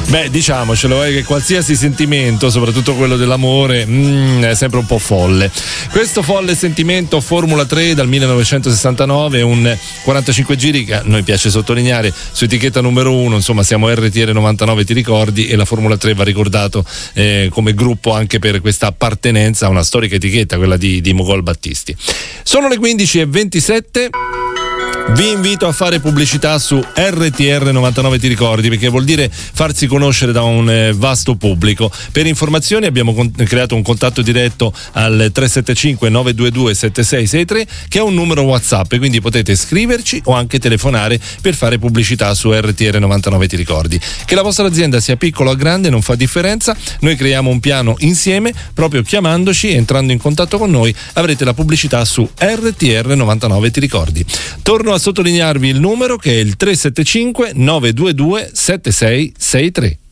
Beh, diciamocelo, che qualsiasi sentimento, soprattutto quello dell'amore, è sempre un po' folle. Questo folle sentimento Formula 3 dal 1969, un 45 giri che a noi piace sottolineare su etichetta numero 1, insomma siamo RTR 99, ti ricordi, e la Formula 3 va ricordato come gruppo anche per questa appartenenza a una storica etichetta, quella di Mogol Battisti. Sono le 15:27. Vi invito a fare pubblicità su RTR 99, ti ricordi, perché vuol dire farsi conoscere da un vasto pubblico. Per informazioni abbiamo creato un contatto diretto al 375 922 7663, che è un numero WhatsApp, quindi potete scriverci o anche telefonare per fare pubblicità su RTR 99, ti ricordi. Che la vostra azienda sia piccola o grande non fa differenza, noi creiamo un piano insieme, proprio chiamandoci, entrando in contatto con noi avrete la pubblicità su RTR 99, ti ricordi. Torno a sottolinearvi il numero, che è il 375 922 7663.